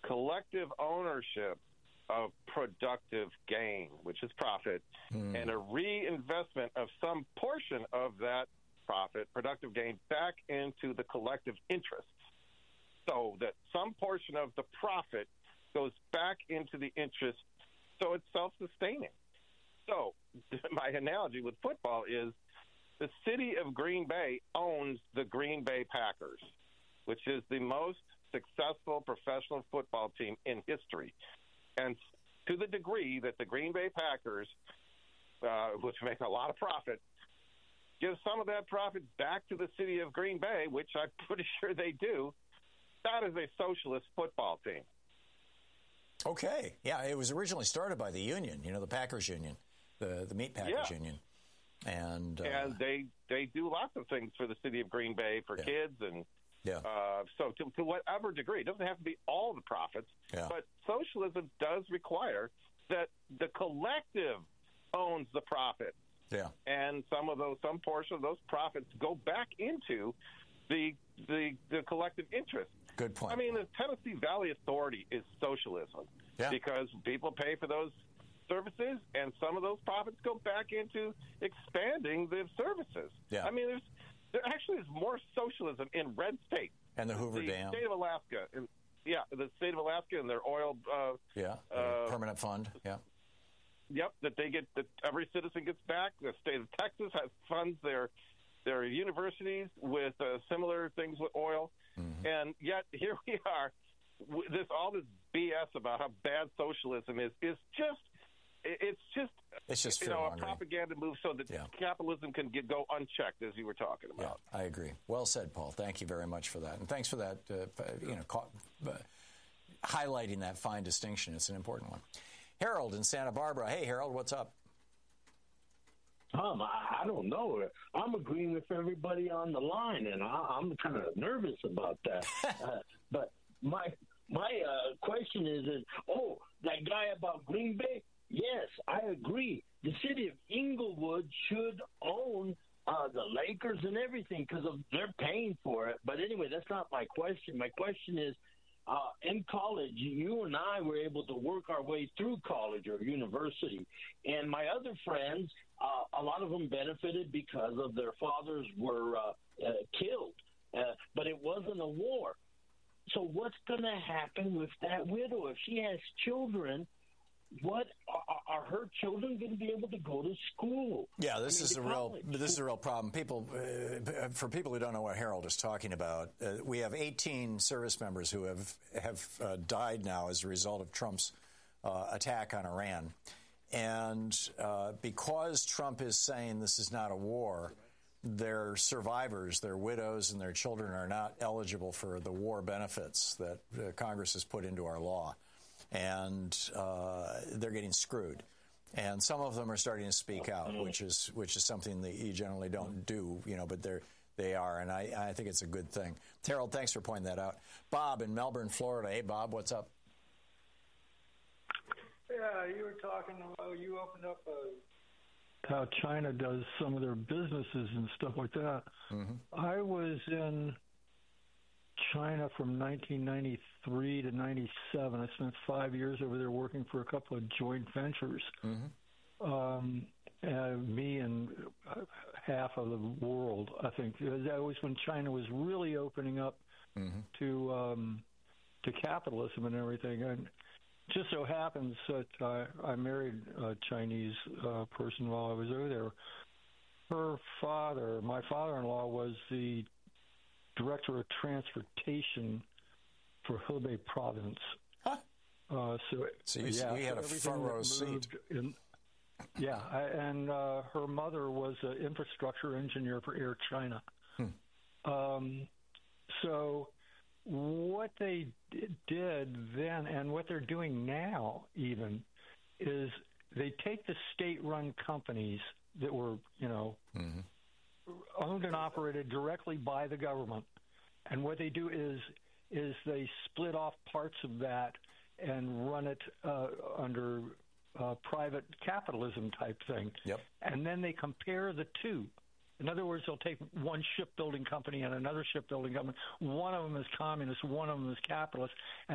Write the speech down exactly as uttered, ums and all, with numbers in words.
collective ownership of productive gain, which is profit, mm. and a reinvestment of some portion of that profit, productive gain, back into the collective interest, so that some portion of the profit goes back into the interest, so it's self-sustaining. So my analogy with football is the city of Green Bay owns the Green Bay Packers, which is the most successful professional football team in history. And to the degree that the Green Bay Packers, uh, which make a lot of profit, give some of that profit back to the city of Green Bay, which I'm pretty sure they do, that is a socialist football team. Okay. Yeah, it was originally started by the union, you know, the Packers Union, the, the Meat Packers yeah. Union. And, uh, and they they do lots of things for the city of Green Bay for yeah. kids. And yeah. uh, so to, to whatever degree, it doesn't have to be all the profits, yeah. but socialism does require that the collective owns the profit. Yeah. And some of those, some portion of those profits go back into the the, the collective interest. Good point. I mean, the Tennessee Valley Authority is socialism yeah. because people pay for those services, and some of those profits go back into expanding the services. Yeah. I mean, there's there actually is more socialism in red state. And the Hoover the Dam. State of Alaska. And, yeah, the state of Alaska and their oil. Uh, yeah, uh, permanent fund. Yeah. Yep, that they get that every citizen gets back. The state of Texas has funds their their universities with uh, similar things with oil, mm-hmm. and yet here we are. This all this B S about how bad socialism is is just. It's just, it's just you know, a propaganda move so that yeah. capitalism can get, go unchecked, as you were talking about. Yeah, I agree. Well said, Paul. Thank you very much for that, and thanks for that. Uh, you know, ca- uh, highlighting that fine distinction. It's an important one. Harold in Santa Barbara. Hey, Harold, what's up? Um, I, I don't know. I'm agreeing with everybody on the line, and I, I'm kind of nervous about that. uh, but my my uh, question is, is, oh, that guy about Green Bay. Yes, I agree. The city of Inglewood should own uh, the Lakers and everything because they're paying for it. But anyway, that's not my question. My question is, uh, in college, you and I were able to work our way through college or university. And my other friends, uh, a lot of them benefited because of their fathers were uh, uh, killed. Uh, but it wasn't a war. So what's going to happen with that widow? If she has children, what are, are her children going to be able to go to school? Yeah, this I mean, is a college. real this is a real problem. People, uh, for people who don't know what Harold is talking about, uh, we have eighteen service members who have have uh, died now as a result of Trump's uh, attack on Iran, and uh, because Trump is saying this is not a war, their survivors, their widows, and their children are not eligible for the war benefits that uh, Congress has put into our law. And uh, they're getting screwed. And some of them are starting to speak out, which is which is something that you generally don't do, you know, but they're they are, and I, I think it's a good thing. Harold, thanks for pointing that out. Bob in Melbourne, Florida. Hey, Bob, what's up? Yeah, you were talking about, you opened up a, how China does some of their businesses and stuff like that. Mm-hmm. I was in China from nineteen ninety-three to ninety-seven. I spent five years over there working for a couple of joint ventures. Mm-hmm. Um, uh, me and half of the world, I think. That was when China was really opening up mm-hmm. to um, to capitalism and everything. And just so happens that I, I married a Chinese uh, person while I was over there. Her father, my father-in-law, was the director of transportation for Hebei province. Huh? Uh, so, so you, yeah, you had so a front row seat. In, yeah, I, and uh, her mother was an infrastructure engineer for Air China. Hmm. Um, so what they did then, and what they're doing now even, is they take the state-run companies that were, you know, mm-hmm. owned and operated directly by the government, and what they do is is they split off parts of that and run it uh, under uh, private capitalism type thing. Yep. And then they compare the two. In other words, they'll take one shipbuilding company and another shipbuilding company. One of them is communist, one of them is capitalist,